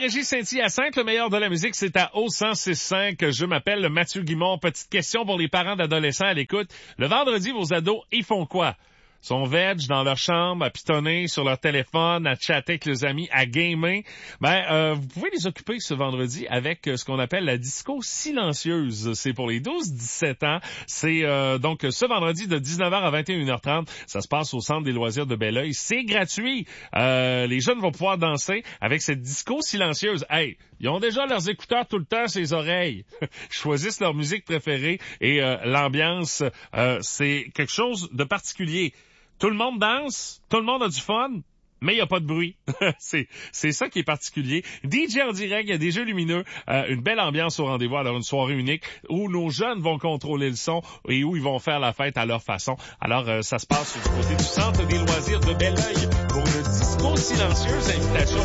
Régis Saint-Hyacinthe, le meilleur de la musique, c'est à O106.5. Je m'appelle Mathieu Guimond. Petite question pour les parents d'adolescents à l'écoute. Le vendredi, vos ados, ils font quoi? Sont veg dans leur chambre, à pitonner sur leur téléphone, à chatter avec les amis, à gamer. Vous pouvez les occuper ce vendredi avec ce qu'on appelle la disco silencieuse. C'est pour les 12-17 ans. C'est donc ce vendredi de 19h à 21h30. Ça se passe au Centre des loisirs de Belleuil. C'est gratuit. Les jeunes vont pouvoir danser avec cette disco silencieuse. Hey, ils ont déjà leurs écouteurs tout le temps sur les oreilles. Ils choisissent leur musique préférée et l'ambiance, c'est quelque chose de particulier. Tout le monde danse, tout le monde a du fun, mais il n'y a pas de bruit. c'est ça qui est particulier. DJ en direct, il y a des jeux lumineux, une belle ambiance au rendez-vous, alors une soirée unique où nos jeunes vont contrôler le son et où ils vont faire la fête à leur façon. Alors, ça se passe du côté du Centre des loisirs de Belleuil pour une disco silencieuse. Invitation